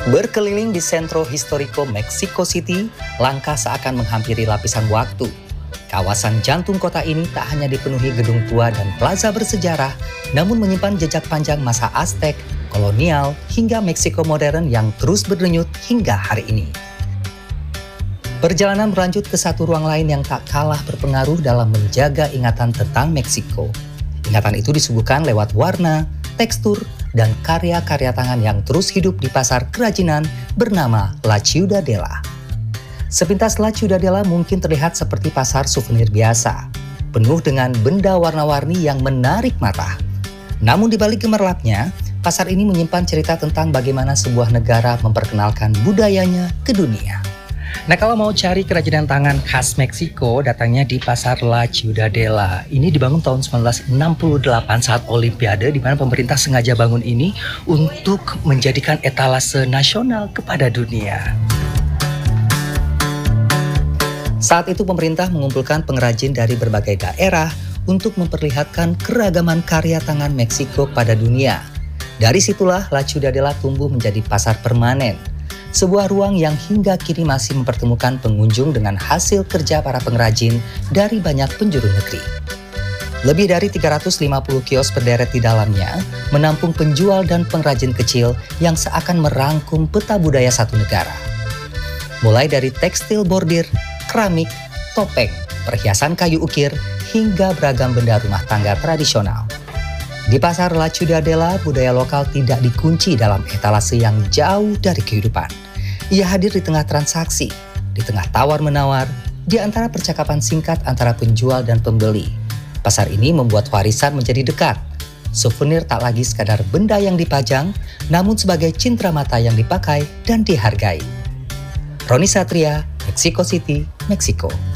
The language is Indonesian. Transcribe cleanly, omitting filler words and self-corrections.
Berkeliling di Centro Histórico Mexico City, langkah seakan menghampiri lapisan waktu. Kawasan jantung kota ini tak hanya dipenuhi gedung tua dan plaza bersejarah, namun menyimpan jejak panjang masa Aztec, kolonial, hingga Meksiko modern yang terus berdenyut hingga hari ini. Perjalanan berlanjut ke satu ruang lain yang tak kalah berpengaruh dalam menjaga ingatan tentang Meksiko. Ingatan itu disuguhkan lewat warna, tekstur, dan karya-karya tangan yang terus hidup di pasar kerajinan bernama La Ciudadela. Sepintas La Ciudadela mungkin terlihat seperti pasar souvenir biasa, penuh dengan benda warna-warni yang menarik mata. Namun di balik gemerlapnya, pasar ini menyimpan cerita tentang bagaimana sebuah negara memperkenalkan budayanya ke dunia. Nah, kalau mau cari kerajinan tangan khas Meksiko, datangnya di Pasar La Ciudadela. Ini dibangun tahun 1968 saat Olimpiade, di mana pemerintah sengaja bangun ini untuk menjadikan etalase nasional kepada dunia. Saat itu pemerintah mengumpulkan pengrajin dari berbagai daerah untuk memperlihatkan keragaman karya tangan Meksiko pada dunia. Dari situlah La Ciudadela tumbuh menjadi pasar permanen. Sebuah ruang yang hingga kini masih mempertemukan pengunjung dengan hasil kerja para pengrajin dari banyak penjuru negeri. Lebih dari 350 kios berderet di dalamnya, menampung penjual dan pengrajin kecil yang seakan merangkum peta budaya satu negara. Mulai dari tekstil bordir, keramik, topeng, perhiasan kayu ukir, hingga beragam benda rumah tangga tradisional. Di Pasar La Ciudadela, budaya lokal tidak dikunci dalam etalase yang jauh dari kehidupan. Ia hadir di tengah transaksi, di tengah tawar-menawar, di antara percakapan singkat antara penjual dan pembeli. Pasar ini membuat warisan menjadi dekat. Souvenir tak lagi sekadar benda yang dipajang, namun sebagai cindera mata yang dipakai dan dihargai. Roni Satria, Mexico City, Meksiko.